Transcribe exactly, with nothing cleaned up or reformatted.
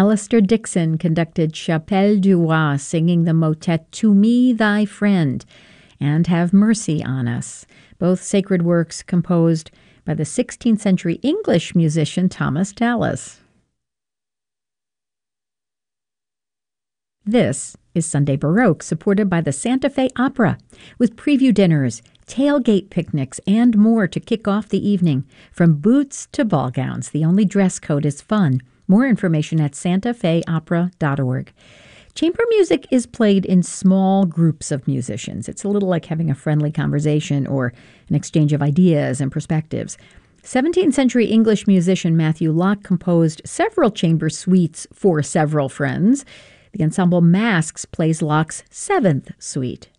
Alistair Dixon conducted Chapelle du Roi, singing the motet To Me, Thy Friend, and Have Mercy on Us, both sacred works composed by the sixteenth century English musician Thomas Tallis. This is Sunday Baroque, supported by the Santa Fe Opera, with preview dinners, tailgate picnics, and more to kick off the evening. From boots to ball gowns, the only dress code is fun. More information at santa fe opera dot org. Chamber music is played in small groups of musicians. It's a little like having a friendly conversation or an exchange of ideas and perspectives. seventeenth century English musician Matthew Locke composed several chamber suites for several friends. The ensemble Masks plays Locke's seventh suite.